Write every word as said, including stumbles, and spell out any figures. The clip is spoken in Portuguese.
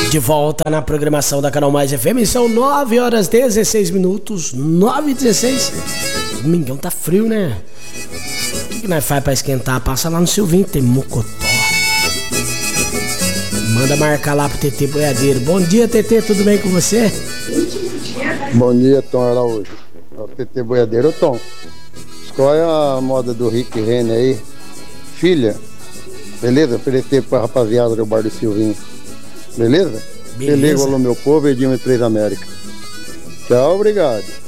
De volta na programação da Canal Mais F M, são nove horas e dezesseis minutos, nove e dezesseis. Domingão tá frio, né? O que, que nós faz pra esquentar? Passa lá no Silvinho, tem mocotó. Manda marcar lá pro T T Boiadeiro. Bom dia, T T, tudo bem com você? Bom dia, Tom Araújo. É o T T Boiadeiro, Tom. Qual é a moda do Rick Renner aí? Filha, beleza? Oferecer pra rapaziada do bar do Silvinho. Beleza? Beleza. Beleza, alô meu povo, Edinho e Três América. Tchau, obrigado.